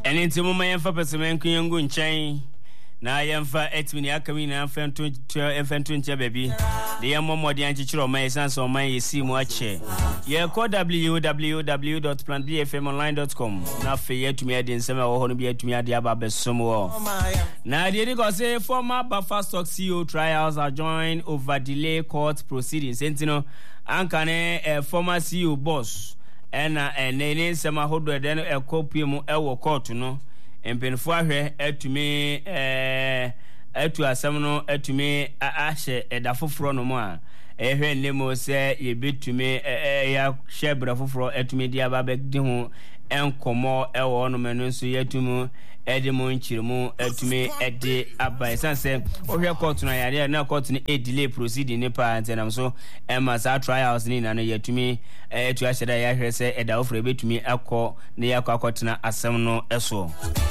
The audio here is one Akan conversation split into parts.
And into my person kungu chain. Na yamfa etmini akami na FN20 baby. The yammo the antichiro my sans on my see muache. Ye call www.planbfmonline.com. Na fe to me adin sema wo be to me adia ba besomo. Na the go say former Buffer Stock CEO trials are joined over delay court proceedings. Sentino ankane former CEO boss ena nene sema hodo den ekopie mu ewo court no. Empenfo ahwe atumi atu asem no atumi ahye edafoforo no mu a ehwe nemo se yebetumi ya shebra foforo atumi dia ba begdi ho enkomo ewo no menu so yatumu edimo nchirimu atumi ede abai sanse ohwe court no yare na court ni delay proceeding ni pa antenam so emasa trials ni na no yatumi etu ahye da ya hwe se edafoforo betumi akọ ne yakọ asem no eso.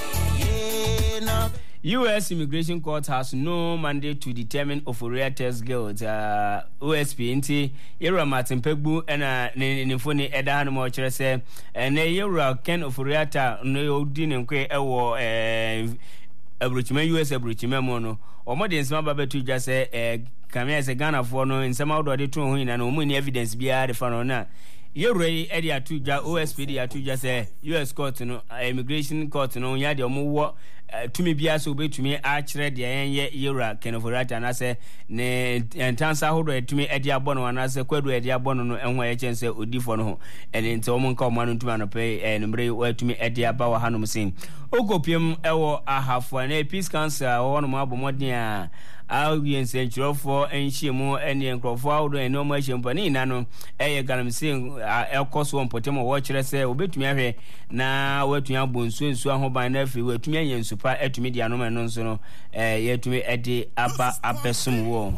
U.S. Immigration Court has no mandate to determine Oforia test guilt. OSP inti Yera Martin Pegbu ena nifuni eda hanu mwachere se ene Yera Ken Oforia ta no dine nkwe ewo abruchime U.S. abruchime mono omode nsema babetu jase kamia se Ghana fono nsema udo adi tuhu ina no umuni evidence biya defano na Yere edi atuja OSP di atuja se U.S. Court no Immigration Court no yadi omuwo tumi bia so betumi a kire de yenye Yera Kenoforata na se ne entansa hodo tumi edi abono na se kwadu edi abono no enho ye chense odifo no ho ene nte omo nka omanu ntuma no pe numre watumi edi aba wa hanom sin ogopiem ewo ahafo na Peace Council wono mo abomodin a audience enchirofo enchiemu ene enkrofo awdo ene omo achempa ni nano eye galamsin ekoso mpotemo wo kire se obetumi ahwe na watumi abonsu ahoban na afi watumi anyensu pa etumi dia no meno nso no yetumi edi aba abesum wo.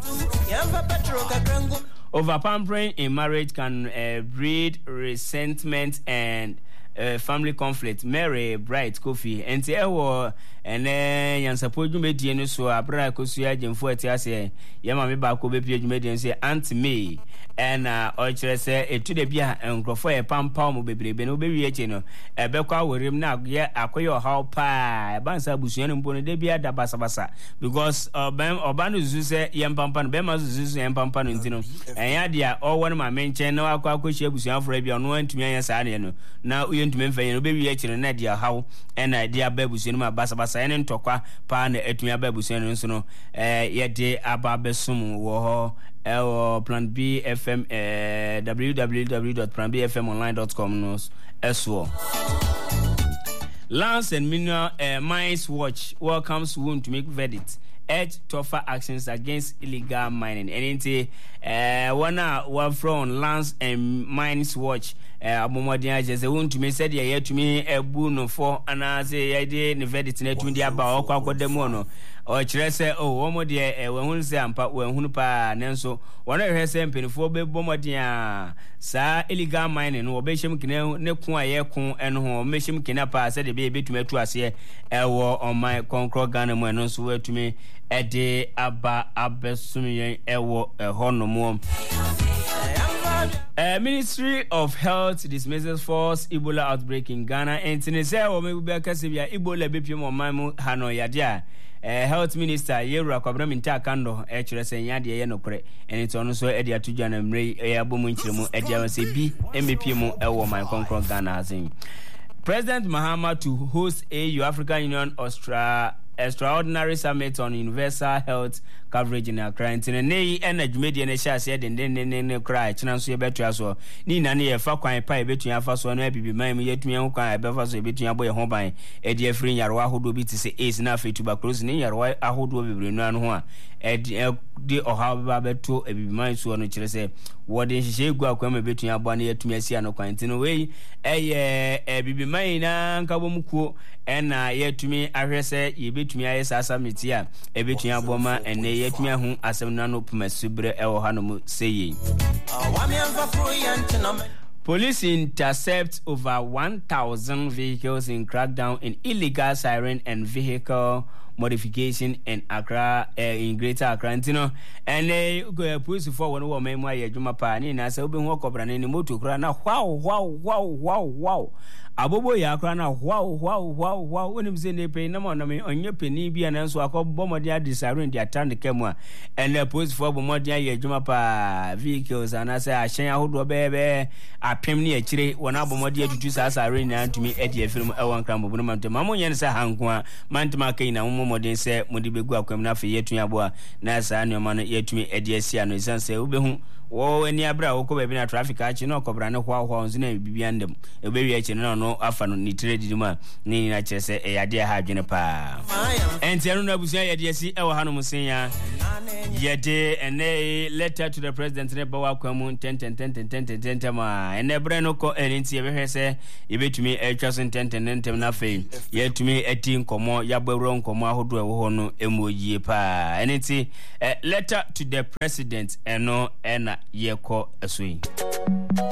Over pampering in marriage can breed resentment and family conflict. Mary Bright Kofi enti ewo ene yansapo dwumedie no so abra kosuya jemfo atiase yema me ba ko be pie dwumedie se Aunt May ena ochire se etude bia enkrofo e pampa mo bebrebe no be wie no ebekwa worem na ye akoye how pa bansa busuan mpo no de bia da basabasa because obanu zuzu se ye pampa no be ma zuzu ye pampa no ntino enya dia owo no ma menchen na akwa busuan fora bia no antumi anya sa ne no na ntumi mfa no be wie na dia how ena dia babusuan ma basabasa ene ntokwa pa na etumi ababusuan no nso no ye de ababesum wo ho Plan B FM www.planbfmonline.com nos SO. Lands and Mineral Mines Watch welcomes wound to make verdict. Edge tougher actions against illegal mining. And one from Lands and Mines Watch abomodin just want to me said ye to me ebu no for and as ye dey verdict na tumi dia ba okwakodemu no o kire se omo de wehun se ampa wehun pa nenso wona hwe se mpenifo be bomodin a sa illegal mining no obehim kine ne ku aye ku eno ho mehim kine pa se de be betumi atu ase ewo on my konkro Ghana mu eno so watumi ede aba abesum yen ewo honomo. Ministry of Health dismisses false Ebola outbreak in Ghana. And Tinese o me be kasibia Ebola be piem o mamu hano yadia. Health Minister Yera Kwabram Nta Kando kire se yade ye nokre. And it ono so e dia tudwa na mre e abomu nchiremu e dia se bi MP mu e wo my konkron Ghana azin. President Mahama to host AU African Union Extraordinary Summit on Universal Health Coverage in Accra. Nei enadwumedi na sha se den cry china so ye betu aso ni na ne ye fa kwan pa ye betu afa so na bibi man mu yetumi ho kwan e befa so ye betu abo ye ho ban e de afri yarwa ahodo bi ti se AIDS na afi tuberculosis ni yarwa ahodo bebre no anu ho a e de oha ba betu e bibi man so no kire se wode hihye egu akwa ma betu abo na yetumi asia no kwan tino wei e bibi man na nkabo mukuo ena yetumi ahwese ye betumi ayesa summit a e betu abo ma ene yetumi ahu asem na no pumasubre ewo hanom seye. Police intercept over 1,000 vehicles in crackdown in illegal siren and vehicle modification in Accra, in Greater Accra. Ntino, and police for one woman, my Juma Pani, and I said, Open walk up and in the motor crana. Wow. Abobo ya krana wow when him say they pay no money on your penny be and so I call Bomodia disarrange their turn the camera and the post for Bomodia ye juma pa vehicles and I say I share hold baby a pemni a chile when Abomodia to choose as I ran to me at your film one cram of Mamma Yan say Hankwa Mantama na Modern say Modibigo Kamna for yet to Yabua Nasa and your man yet to me at Yesia and his son say Ubehu. Oh, any abra oko be na traffic achi no kobra ne hwa nzi na bibian dem e be wi achi no afa no ni trade dima ni na kire se e ade ha dwene pa enti anu na busia ye de si e wo hanu musen ya ye de ene letter to the president ne ba wa kwamu 10 ma ene bre no ko enti ye be hwese ye betumi e twaso 10 na fe ye tumi eti nkomo ya gbawro nkomo ahodo e wo ho no emoji pa enti letter to the president eno ena yeko asui